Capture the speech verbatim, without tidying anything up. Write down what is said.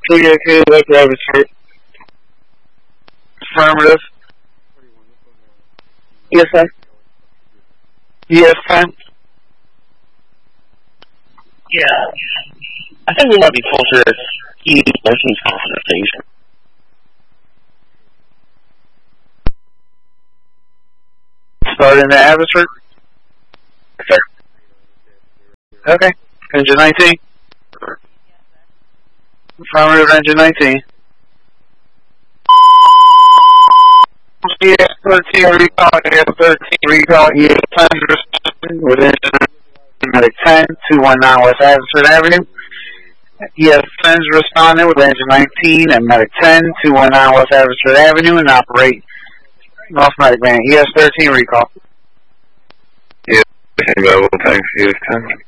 two year Q, West Abbotsford. Affirmative. Yes, sir. Yes, sir. Yeah. I think we might be closer to East Ocean's conversation. Starting at Abbotsford? Sir. Okay. Engine nineteen. Affirmative, engine nineteen. E S thirteen recall, E S thirteen recall, E S ten with engine medic ten, two one nine West Abbotsford Avenue. E S ten responding with engine nineteen and medic ten, two one nine West Abbotsford Avenue and operate North Medic Van. E S thirteen recall. Yes, available, thanks, E S ten.